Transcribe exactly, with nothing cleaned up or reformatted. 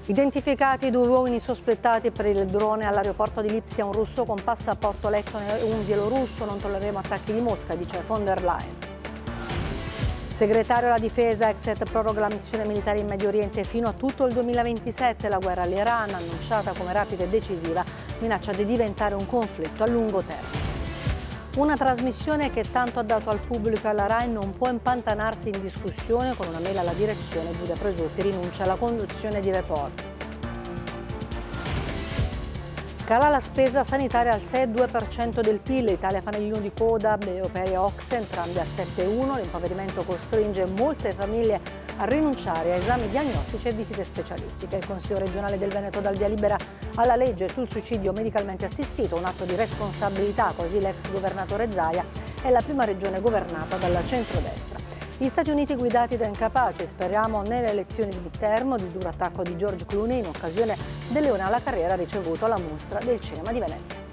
Identificati due uomini sospettati per il drone all'aeroporto di Lipsia, un russo con passaporto lettone e un bielorusso. Non tollereremo attacchi di Mosca, dice von der Leyen. Segretario alla difesa, Exet proroga la missione militare in Medio Oriente fino a tutto il duemilaventisette. La guerra all'Iran, annunciata come rapida e decisiva, minaccia di diventare un conflitto a lungo termine. Una trasmissione che tanto ha dato al pubblico e alla RAI non può impantanarsi in discussione. Con una mail alla direzione, Giulia Presulti rinuncia alla conduzione di Report. Cala la spesa sanitaria al sei virgola due per cento del P I L, l'Italia fanalino di coda, europei e Ocse entrambi al sette virgola uno. L'impoverimento costringe molte famiglie a rinunciare a esami diagnostici e visite specialistiche. Il Consiglio regionale del Veneto dà il via libera alla legge sul suicidio medicalmente assistito, un atto di responsabilità, così l'ex governatore Zaia è la prima regione governata dal centrodestra. Gli Stati Uniti guidati da incapaci, speriamo nelle elezioni di midterm. Il duro attacco di George Clooney in occasione del Leone alla carriera ricevuto alla mostra del cinema di Venezia.